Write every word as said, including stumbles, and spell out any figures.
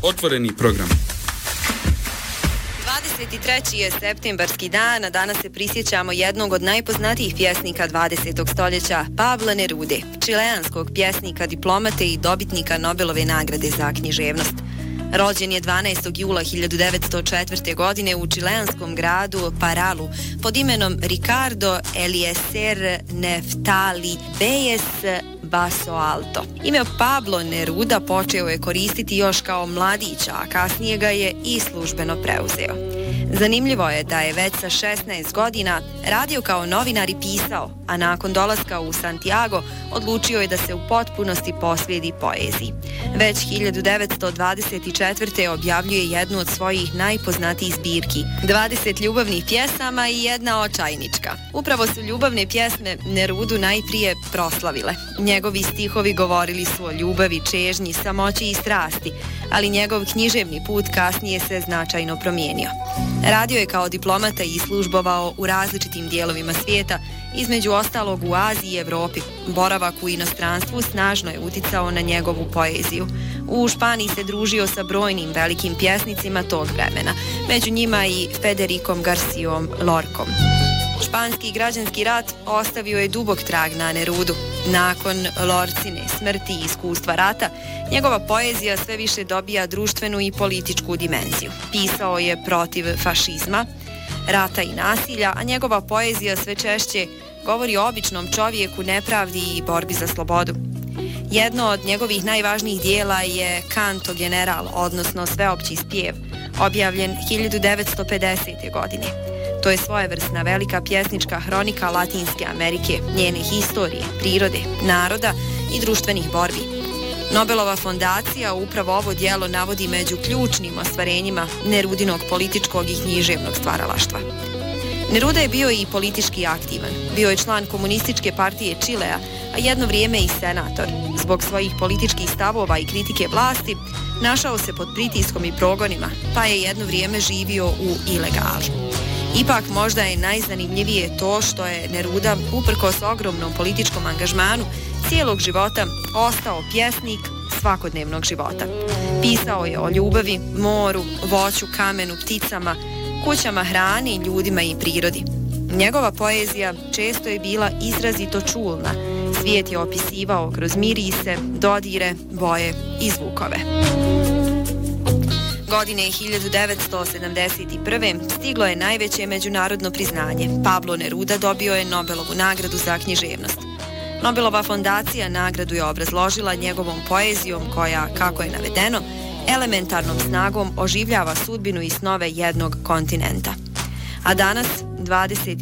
Otvoreni program. dvadeset treći je septembarski dan, a danas se prisjećamo jednog od najpoznatijih pjesnika dvadesetog stoljeća, Pabla Nerude, čileanskog pjesnika, diplomate i dobitnika Nobelove nagrade za književnost. Rođen je dvanaestog jula hiljadu devetsto četvrte. godine u čileanskom gradu Paralu pod imenom Ricardo Eliezer Neftali Beyes Basoalto. Ime Pablo Neruda počeo je koristiti još kao mladić, a kasnije ga je i službeno preuzeo. Zanimljivo je da je već sa šesnaest godina radio kao novinar i pisao, a nakon dolaska u Santiago odlučio je da se u potpunosti posvijedi poeziji. Već hiljadu devetsto dvadeset četvrte. objavljuje jednu od svojih najpoznatijih zbirki, dvadeset ljubavnih pjesama i jedna očajnička. Upravo su ljubavne pjesme Nerudu najprije proslavile. Njegovi stihovi govorili su o ljubavi, čežnji, samoći i strasti, ali njegov književni put kasnije se značajno promijenio. Radio je kao diplomata i službovao u različitim dijelovima svijeta, između ostalog u Aziji i Evropi. Boravak u inostranstvu snažno je uticao na njegovu poeziju. U Španiji se družio sa brojnim velikim pjesnicima tog vremena, među njima i Federicom Garcijom Lorkom. Španski građanski rat ostavio je dubok trag na Nerudu. Nakon Lorcine smrti i iskustva rata, njegova poezija sve više dobija društvenu i političku dimenziju. Pisao je protiv fašizma, rata i nasilja, a njegova poezija sve češće govori o običnom čovjeku, nepravdi i borbi za slobodu. Jedno od njegovih najvažnijih dijela je Canto General, odnosno sveopći spjev, objavljen hiljadu devetsto pedesete. godine. To je svojevrsna velika pjesnička hronika Latinske Amerike, njene historije, prirode, naroda i društvenih borbi. Nobelova fondacija upravo ovo djelo navodi među ključnim ostvarenjima Nerudinog političkog i književnog stvaralaštva. Neruda je bio i politički aktivan. Bio je član Komunističke partije Čilea, a jedno vrijeme i senator. Zbog svojih političkih stavova i kritike vlasti našao se pod pritiskom i progonima, pa je jedno vrijeme živio u ilegali. Ipak možda je najzanimljivije to što je Neruda, uprkos ogromnom političkom angažmanu, cijelog života ostao pjesnik svakodnevnog života. Pisao je o ljubavi, moru, voću, kamenu, pticama, kućama, hrani, ljudima i prirodi. Njegova poezija često je bila izrazito čulna. Svijet je opisivao kroz mirise, dodire, boje i zvukove. Godine hiljadu devetsto sedamdeset prve. stiglo je najveće međunarodno priznanje. Pablo Neruda dobio je Nobelovu nagradu za književnost. Nobelova fondacija nagradu je obrazložila njegovom poezijom koja, kako je navedeno, elementarnom snagom oživljava sudbinu i snove jednog kontinenta. A danas, dvadeset